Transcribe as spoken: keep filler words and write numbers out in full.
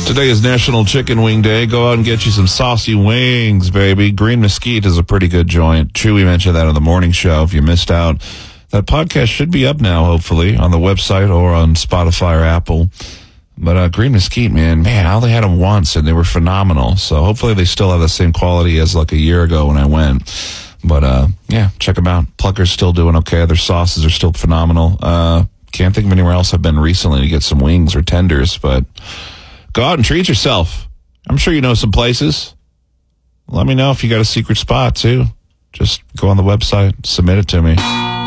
Today is National Chicken Wing Day. Go out and get you some saucy wings, baby. Green Mesquite is a pretty good joint. Chewy mentioned that on the morning show. If you missed out, that podcast should be up now, hopefully, on the website or on Spotify or Apple. But uh, Green Mesquite, man, man, I only had them once, and they were phenomenal. So hopefully they still have the same quality as like a year ago when I went. But, uh, yeah, check them out. Plucker's still doing okay. Their sauces are still phenomenal. Uh, can't think of anywhere else I've been recently to get some wings or tenders, but go out and treat yourself. I'm sure you know some places. Let me know if you got a secret spot, too. Just go on the website, submit it to me.